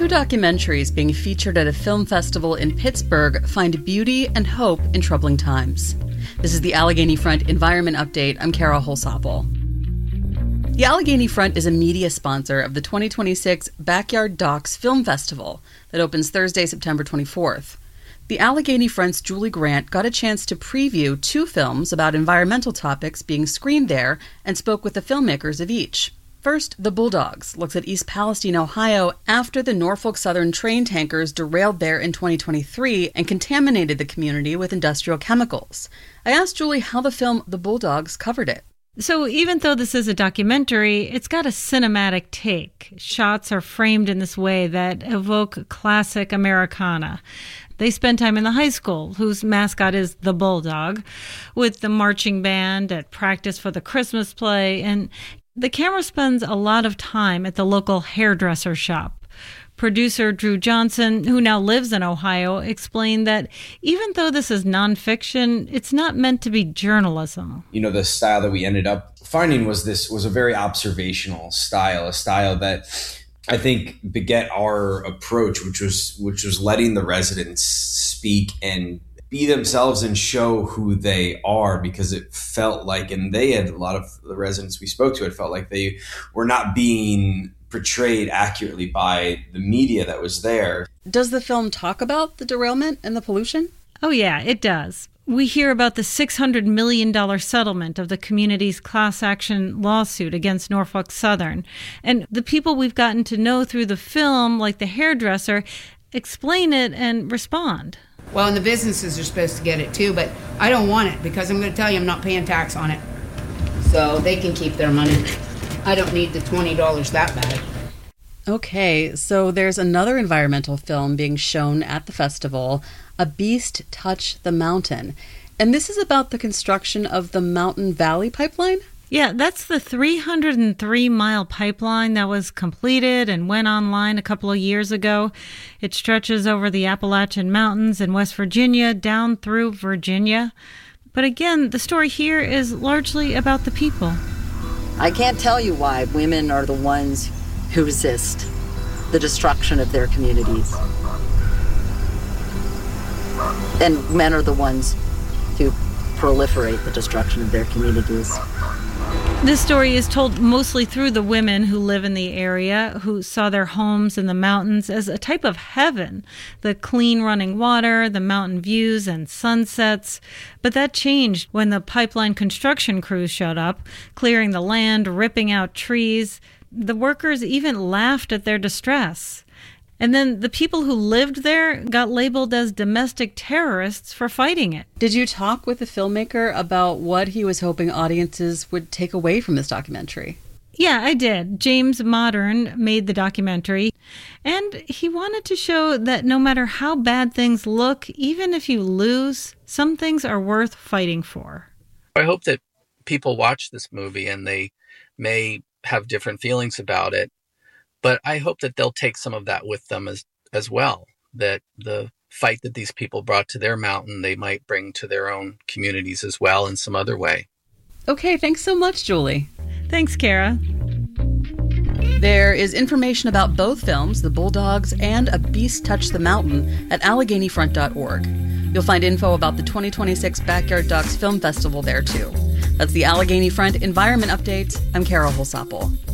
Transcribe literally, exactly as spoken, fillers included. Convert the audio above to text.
documentaries being featured at a film festival in Pittsburgh find beauty and hope in troubling times. This is the Allegheny Front Environment Update. I'm Kara Holsapple. The Allegheny Front is a media sponsor of the twenty twenty-six Backyard Docs Film Festival that opens Thursday, September twenty-fourth. The Allegheny Front's Julie Grant got a chance to preview two films about environmental topics being screened there and spoke with the filmmakers of each. First, The Bulldogs looks at East Palestine, Ohio, after the Norfolk Southern train tankers derailed there in twenty twenty-three and contaminated the community with industrial chemicals. I asked Julie how the film The Bulldogs covered it. So even though this is a documentary, it's got a cinematic take. Shots are framed in this way that evoke classic Americana. They spend time in the high school, whose mascot is the Bulldog, with the marching band at practice for the Christmas play, and the camera spends a lot of time at the local hairdresser shop. Producer Drew Johnson, who now lives in Ohio, explained that even though this is nonfiction, it's not meant to be journalism. You know, the style that we ended up finding was this was a very observational style, a style that I think beget our approach, which was which was letting the residents speak and be themselves and show who they are, because it felt like, and they had a lot of the residents we spoke to, it felt like they were not being portrayed accurately by the media that was there. Does the film talk about the derailment and the pollution? Oh yeah, it does. We hear about the six hundred million dollars settlement of the community's class action lawsuit against Norfolk Southern. And the people we've gotten to know through the film, like the hairdresser, explain it and respond. Well, and the businesses are supposed to get it too, but I don't want it because I'm going to tell you I'm not paying tax on it. So they can keep their money. I don't need the twenty dollars that bad. Okay, so there's another environmental film being shown at the festival, A Beast Touch the Mountain. And this is about the construction of the Mountain Valley Pipeline? Yeah, that's the three hundred three mile pipeline that was completed and went online a couple of years ago. It stretches over the Appalachian Mountains in West Virginia down through Virginia. But again, the story here is largely about the people. I can't tell you why women are the ones who resist the destruction of their communities. And men are the ones who proliferate the destruction of their communities. This story is told mostly through the women who live in the area, who saw their homes in the mountains as a type of heaven. The clean running water, the mountain views and sunsets. But that changed when the pipeline construction crews showed up, clearing the land, ripping out trees. The workers even laughed at their distress. And then the people who lived there got labeled as domestic terrorists for fighting it. Did you talk with the filmmaker about what he was hoping audiences would take away from this documentary? Yeah, I did. James Modern made the documentary, and he wanted to show that no matter how bad things look, even if you lose, some things are worth fighting for. I hope that people watch this movie and they may have different feelings about it. But I hope that they'll take some of that with them as as well, that the fight that these people brought to their mountain, they might bring to their own communities as well in some other way. Okay, thanks so much, Julie. Thanks, Kara. There is information about both films, The Bulldogs and A Beast Touch the Mountain, at Allegheny Front dot org. You'll find info about the twenty twenty-six Backyard Docs Film Festival there, too. That's the Allegheny Front Environment Update. I'm Kara Holsapple.